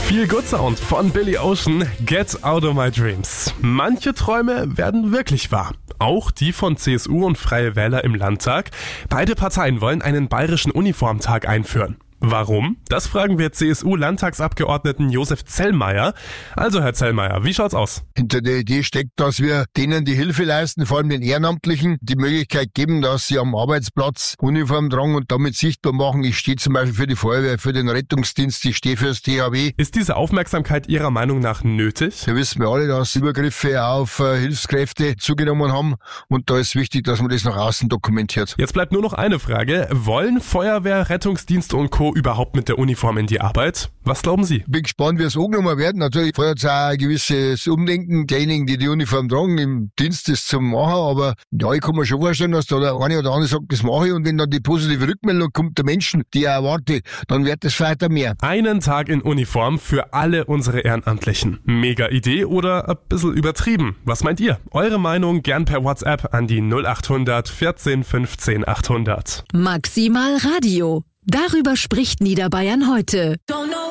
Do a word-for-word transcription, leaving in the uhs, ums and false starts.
Feel Good Sound von Billy Ocean, Get Out of My Dreams. Manche Träume werden wirklich wahr. Auch die von C S U und Freie Wähler im Landtag. Beide Parteien wollen einen bayerischen Uniformtag einführen. Warum? Das fragen wir C S U-Landtagsabgeordneten Josef Zellmeier. Also Herr Zellmeier, wie schaut's aus? Hinter der Idee steckt, dass wir denen die Hilfe leisten, vor allem den Ehrenamtlichen, die Möglichkeit geben, dass sie am Arbeitsplatz Uniform tragen und damit sichtbar machen, ich stehe zum Beispiel für die Feuerwehr, für den Rettungsdienst, ich stehe fürs T H W. Ist diese Aufmerksamkeit Ihrer Meinung nach nötig? Wir wissen wir alle, dass Übergriffe auf äh, Hilfskräfte zugenommen haben und da ist wichtig, dass man das nach außen dokumentiert. Jetzt bleibt nur noch eine Frage. Wollen Feuerwehr, Rettungsdienst und Co. überhaupt mit der Uniform in die Arbeit? Was glauben Sie? Bin gespannt, wie es angenommen werden. Natürlich fordert es auch ein gewisses Umdenken derjenigen, die die Uniform tragen, im Dienst das zu machen. Aber ja, ich kann mir schon vorstellen, dass da der eine oder andere sagt, das mache ich. Und wenn dann die positive Rückmeldung kommt der Menschen, die ich erwarte, dann wird es weiter mehr. Einen Tag in Uniform für alle unsere Ehrenamtlichen. Mega Idee oder ein bisschen übertrieben? Was meint ihr? Eure Meinung gern per WhatsApp an die null acht hundert vierzehn fünfzehn achthundert. Maximal Radio. Darüber spricht Niederbayern heute. Don't know